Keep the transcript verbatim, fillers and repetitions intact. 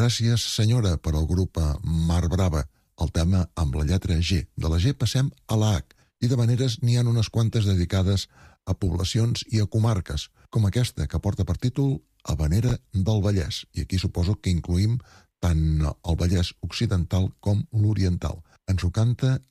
Gràcies, senyora, per al grup Mar Brava, el tema amb la lletra G. De la G passem a la H, i de maneres n'hi ha unes quantes dedicades a poblacions i a comarques, com aquesta que porta per títol Havanera del Vallès, i aquí suposo que incluïm tant el Vallès Occidental com l'Oriental. Ens ho canta